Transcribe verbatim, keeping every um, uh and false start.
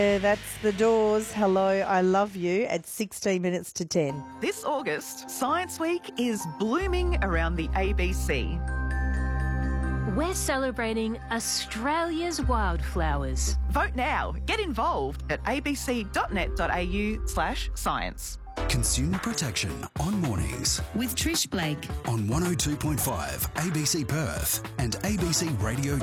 Yeah, that's The Doors. Hello, I love you at sixteen minutes to ten. This August, Science Week is blooming around the A B C. We're celebrating Australia's wildflowers. Vote now. Get involved at abc.net.au slash science. Consumer protection on mornings With Trish Blake. on one oh two point five A B C Perth and A B C Radio